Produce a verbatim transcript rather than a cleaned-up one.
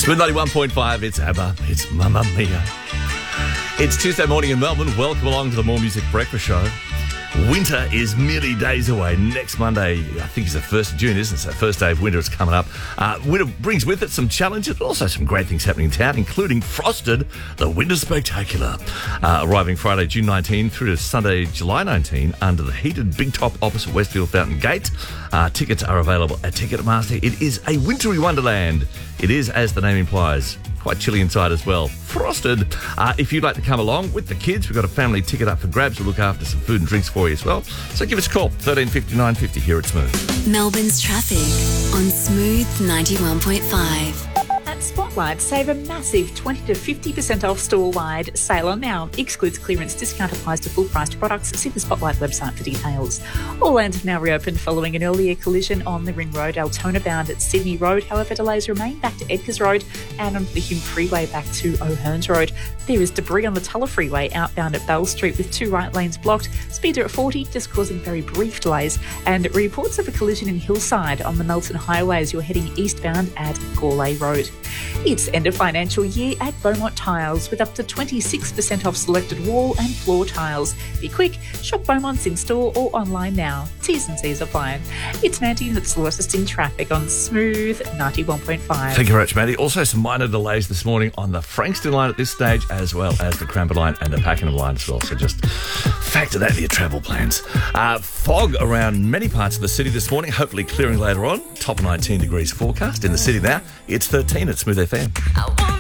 Smooth ninety-one point five, it's ABBA, it's Mamma Mia. It's Tuesday morning in Melbourne. Welcome along to the More Music Breakfast Show. Winter is merely days away. Next Monday, I think it's the first of June, isn't it? So first day of winter is coming up. Uh, winter brings with it some challenges, but also some great things happening in town, including Frosted, the Winter Spectacular. Uh, arriving Friday, June nineteenth through to Sunday, July nineteenth, under the heated Big Top opposite Westfield Fountain Gate. Uh, tickets are available at Ticketmaster. It is a wintry wonderland. It is, as the name implies, quite chilly inside as well. Frosted. Uh, if you'd like to come along with the kids, we've got a family ticket up for grabs. We'll look after some food and drinks for you as well. So give us a call, thirteen fifty, nine fifty here at Smooth. Melbourne's traffic on Smooth ninety-one point five. At Spotlight, save a massive twenty to fifty percent off store-wide. Sale on now. Excludes clearance. Discount applies to full-priced products. See the Spotlight website for details. All lanes have now reopened following an earlier collision on the Ring Road, Altona bound at Sydney Road. However, delays remain back to Edgars Road and on the Hume Freeway back to O'Hearns Road. There is debris on the Tulla Freeway outbound at Bell Street with two right lanes blocked. Speeds are at forty, just causing very brief delays. And reports of a collision in Hillside on the Melton Highway as you're heading eastbound at Gourlay Road. It's end of financial year at Beaumont Tiles with up to twenty-six percent off selected wall and floor tiles. Be quick, shop Beaumont's in-store or online now. T's and C's apply. It's Mandy that's lost in traffic on Smooth ninety-one point five. Thank you very much, Maddie. Also, some minor delays this morning on the Frankston line at this stage, as well as the Cranbourne line and the Pakenham line as well. So just factor that in your travel plans. Uh, fog around many parts of the city this morning, hopefully clearing later on. Top nineteen degrees forecast in the city now. It's thirteen at Smooth F M. I wanna